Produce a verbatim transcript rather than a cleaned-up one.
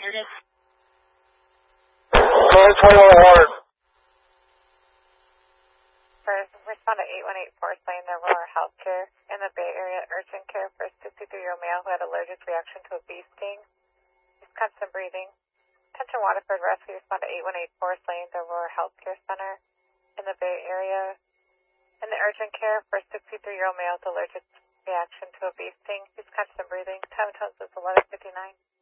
units. ten twenty-one Warren. First, respond to eight one eight Forest Lane, the Aurora Healthcare in the Bay Area urgent care for a sixty-three-year-old male who had allergic reaction to a bee sting. He's constant breathing. Attention Waterford Rescue, respond to eight one eight Forest Lane, the Aurora Healthcare Center in the Bay Area in the urgent care for a sixty-three-year-old male with allergic reaction to a bee sting. He's constant breathing. Time and tone is eleven fifty-nine.